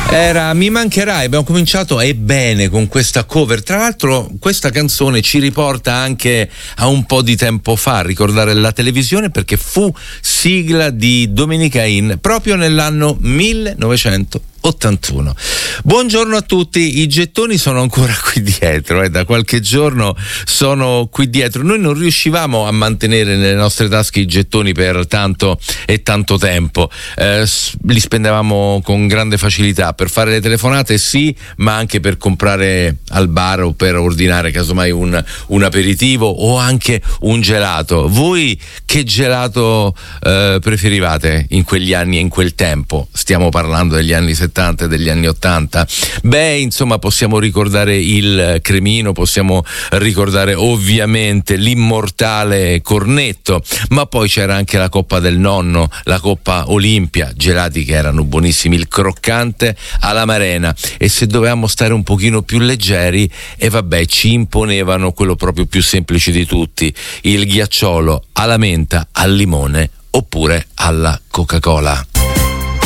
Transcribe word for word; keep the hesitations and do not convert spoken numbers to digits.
Era Mi mancherai, abbiamo cominciato ebbene con questa cover. Tra l'altro questa canzone ci riporta anche a un po' di tempo fa, a ricordare la televisione, perché fu sigla di Domenica In proprio nell'anno millenovecentottantuno. Buongiorno a tutti, i gettoni sono ancora qui dietro, eh, da qualche giorno sono qui dietro. Noi non riuscivamo a mantenere nelle nostre tasche i gettoni per tanto e tanto tempo, eh, li spendevamo con grande facilità per fare le telefonate, sì, ma anche per comprare al bar o per ordinare casomai un, un aperitivo o anche un gelato. Voi che gelato eh, preferivate in quegli anni e in quel tempo? Stiamo parlando degli anni settanta e degli anni ottanta. Beh, insomma, possiamo ricordare il cremino, possiamo ricordare ovviamente l'immortale cornetto, ma poi c'era anche la coppa del nonno, la coppa Olimpia, gelati che erano buonissimi, il croccante all'amarena, e se dovevamo stare un pochino più leggeri, e vabbè, ci imponevano quello proprio più semplice di tutti, il ghiacciolo alla menta, al limone oppure alla Coca-Cola.